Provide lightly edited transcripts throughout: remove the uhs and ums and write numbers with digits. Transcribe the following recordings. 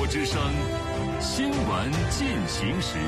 之声新闻进行时。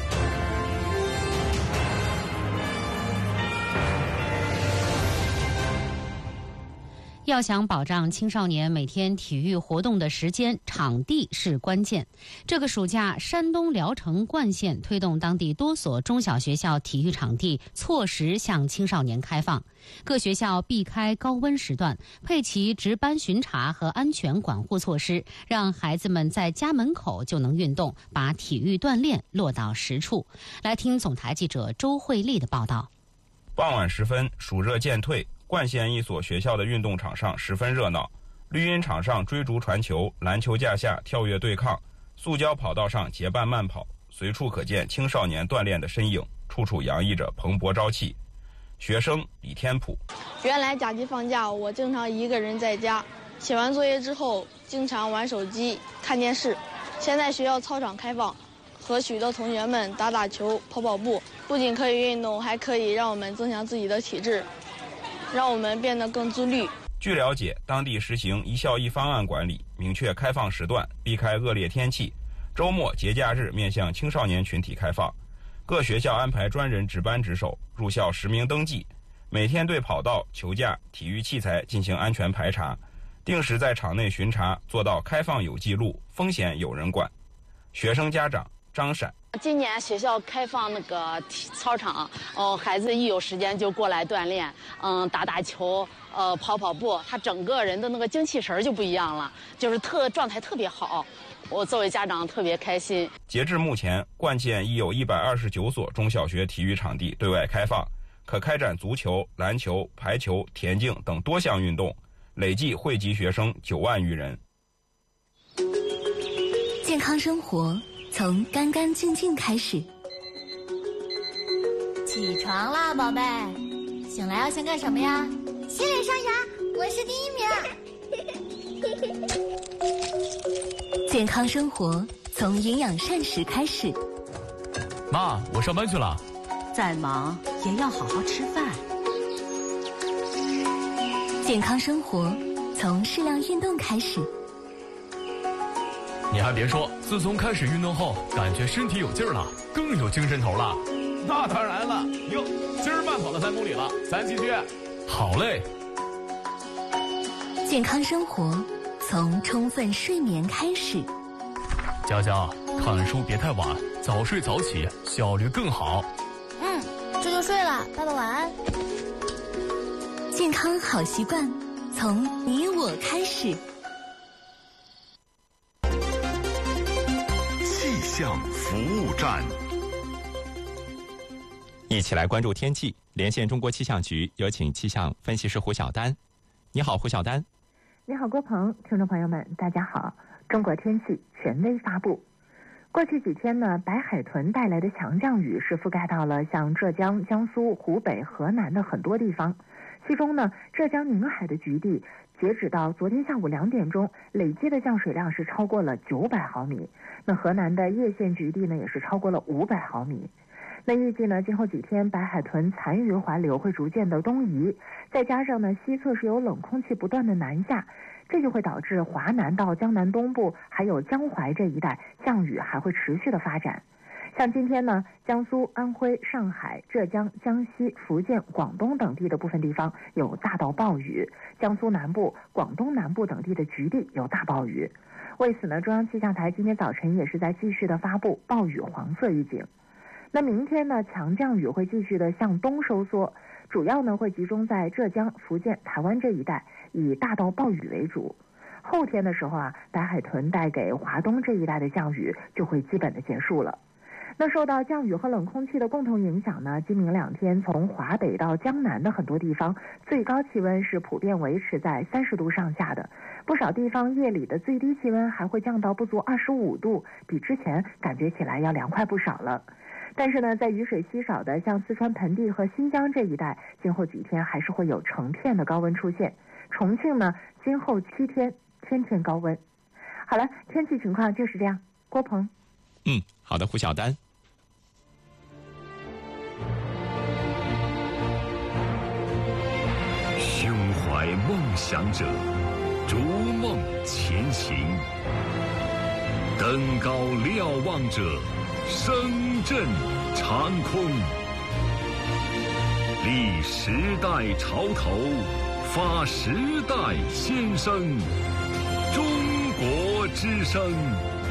要想保障青少年每天体育活动的时间，场地是关键。这个暑假，山东聊城冠县推动当地多所中小学校体育场地错时向青少年开放，各学校避开高温时段，配齐值班巡查和安全管护措施，让孩子们在家门口就能运动，把体育锻炼落到实处。来听总台记者周慧丽的报道。 傍晚时分，暑热渐退，冠县一所学校的运动场上十分热闹，绿茵场上追逐传球，篮球架下跳跃对抗，塑胶跑道上结伴慢跑，随处可见青少年锻炼的身影，处处洋溢着蓬勃朝气。学生李天普： 原来假期放假，我经常一个人在家，写完作业之后经常玩手机看电视。现在学校操场开放，和许多同学们打打球跑跑步，不仅可以运动，还可以让我们增强自己的体质，让我们变得更自律。 据了解，当地实行一校一方案管理，明确开放时段，避开恶劣天气，周末节假日面向青少年群体开放。各学校安排专人值班值守，入校实名登记，每天对跑道、球架、体育器材进行安全排查，定时在场内巡查，做到开放有记录，风险有人管。学生家长张闪： 今年学校开放那个操场，孩子一有时间就过来锻炼，打打球，跑跑步，他整个人的那个精气神就不一样了，就是状态特别好。我作为家长特别开心。 截至目前，冠县已有129所中小学体育场地对外开放，可开展足球、篮球、排球、田径等多项运动，累计惠及学生9万余人。 健康生活从干干净净开始。 起床啦，宝贝！醒来要先干什么呀？ 洗脸刷牙，我是第1名。 健康生活从营养膳食开始。 妈，我上班去了。 再忙也要好好吃饭。 健康生活从适量运动开始。 你还别说，自从开始运动后，感觉身体有劲儿了，更有精神头了。 那当然了，哟，今儿慢跑了3公里了，咱继续。 好嘞。 健康生活从充分睡眠开始。 佳佳，看书别太晚，早睡早起，效率更好。 这就睡了，爸爸晚安。 健康好习惯从你我开始。 气象服务站， 一起来关注天气。连线中国气象局，有请气象分析师胡晓丹。你好，胡晓丹。 你好，郭鹏。听众朋友们，大家好。中国天气权威发布。过去几天呢，白海豚带来的强降雨是覆盖到了像浙江、江苏、湖北、河南的很多地方。其中呢，浙江宁海的局地，截止到昨天下午2点钟，累计的降水量是超过了900毫米。那河南的叶县局地呢，也是超过了500毫米。那预计呢，今后几天白海豚残余环流会逐渐的东移，再加上呢，西侧是有冷空气不断的南下，这就会导致华南到江南东部还有江淮这一带降雨还会持续的发展。像今天呢，江苏、安徽、上海、浙江、江西、福建、广东等地的部分地方有大到暴雨，江苏南部、广东南部等地的局地有大暴雨。为此呢，中央气象台今天早晨也是在继续的发布暴雨黄色预警。那明天呢，强降雨会继续的向东收缩，主要呢会集中在浙江、福建、台湾这一带，以大到暴雨为主。后天的时候啊，白海豚带给华东这一带的降雨就会基本的结束了。那受到降雨和冷空气的共同影响呢，今明2天从华北到江南的很多地方，最高气温是普遍维持在30度上下的，不少地方夜里的最低气温还会降到不足25度，比之前感觉起来要凉快不少了。但是呢，在雨水稀少的像四川盆地和新疆这一带，今后几天还是会有成片的高温出现。重庆呢，今后7天天天高温。好了，天气情况就是这样。郭鹏。 好的，胡晓丹。 胸怀梦想者，逐梦前行。 登高瞭望者，声震长空。立时代潮头，发时代先声。中国之声。